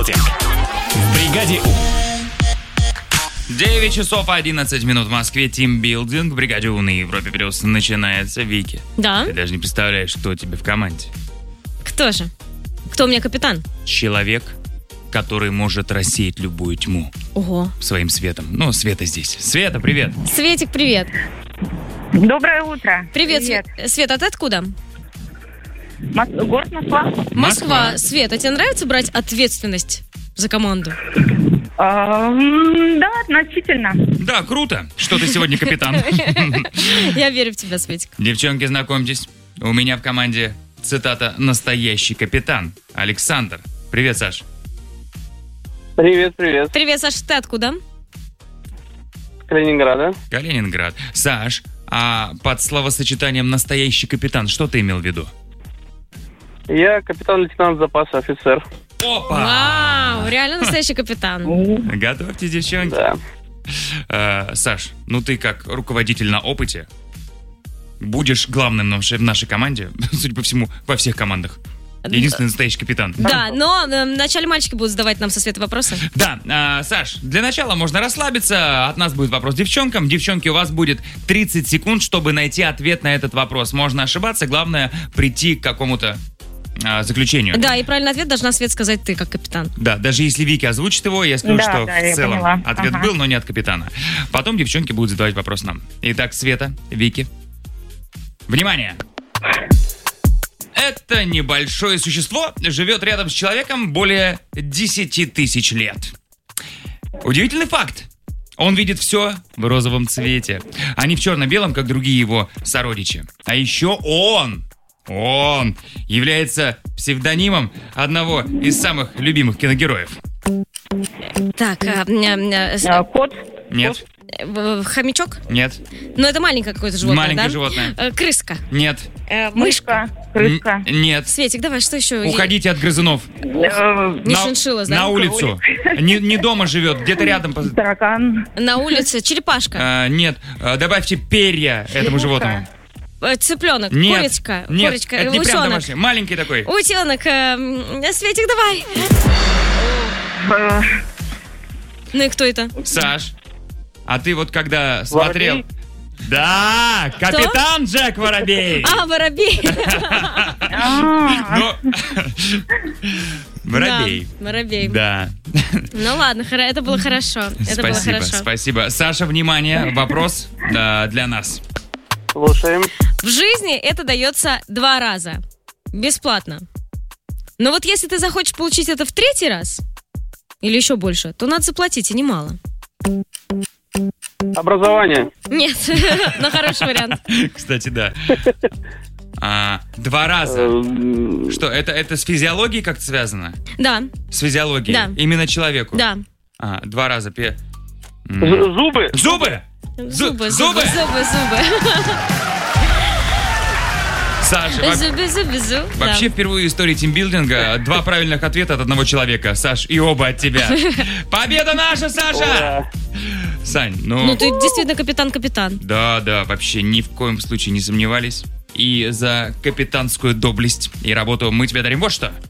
В бригаде У. 9 часов 11 минут в Москве. Тимбилдинг в бригаде У на Европе Плюс начинается. Вики, Да? ты даже не представляешь, кто у тебя в команде. Кто же? Кто у меня капитан? Человек, который может рассеять любую тьму Ого. своим светом. Ну, Света здесь. Света, привет. Светик, привет. Доброе утро. Привет, Свет, а ты откуда? Город Москва. Москва. Свет, а тебе нравится брать ответственность за команду? Да, относительно. Да, круто, что ты сегодня капитан. Я верю в тебя, Светик. Девчонки, знакомьтесь. У меня в команде, цитата, настоящий капитан. Александр. Привет, Саш. Привет. Привет, Саша, ты откуда? Калининграда. Калининград. Саш, а под словосочетанием «настоящий капитан» что ты имел в виду? Я капитан-лейтенант запаса, офицер. Опа! Вау, реально настоящий капитан. Готовьтесь, девчонки. Да. Саш, ну ты как руководитель на опыте будешь главным в нашей команде, судя по всему, во всех командах. Единственный настоящий капитан. Да, но вначале мальчики будут задавать нам со Светой вопросы. Да, Саш, для начала можно расслабиться. От нас будет вопрос девчонкам. Девчонки, у вас будет 30 секунд, чтобы найти ответ на этот вопрос. Можно ошибаться, главное прийти к какому-то заключению. Да, и правильный ответ должна, Свет, сказать ты, как капитан. Да, даже если Вики озвучит его, я скажу, Да, что да, в я целом поняла. ответ Ага. был, но не от капитана. Потом девчонки будут задавать вопрос нам. Итак, Света, Вики. Внимание! Это небольшое существо живет рядом с человеком более 10 тысяч лет. Удивительный факт. Он видит все в розовом цвете, а не в черно-белом, как другие его сородичи. А еще он является псевдонимом одного из самых любимых киногероев. Так, Кот. Нет, хомячок? нет, Ну, это маленькое какое-то животное, маленькое да? животное. Крыска. Нет, Мышка. Крыска. нет. Светик, давай, что еще? Уходите от грызунов. Не шиншилла, да? На улицу. Не дома живет, где-то рядом. Таракан. На улице черепашка, Нет, добавьте перья этому животному. цыпленок, Нет, курочка, нет, курочка, это не прям утенок. домашний, маленький такой. Утенок, Светик, давай. Э, Ну и кто это? Саш, а ты вот когда смотрел... Воробей? Да, капитан Джек Воробей. Воробей. Ну, Воробей. Да, воробей. Да. Ну ладно, это было хорошо. Это было Спасибо, хорошо. спасибо. Саша, внимание, вопрос для нас. Слушаем. В жизни это дается 2 раза. Бесплатно. Но вот если ты захочешь получить это в 3-й раз, или еще больше, то надо заплатить, и немало. Образование. Нет, но хороший вариант. Кстати, да. 2 раза. Что, это с физиологией как-то связано? Да, С физиологией? Да. Именно человеку? да. 2 раза. Зубы. Зубы! Зубы. Саша, Зубы. вообще впервые в истории тимбилдинга 2 правильных ответа от одного человека. Саш, и оба от тебя. Победа наша, Саша! Ура. Сань, Ну ты действительно капитан-капитан. Да, вообще ни в коем случае не сомневались. И за капитанскую доблесть и работу мы тебе дарим вот что.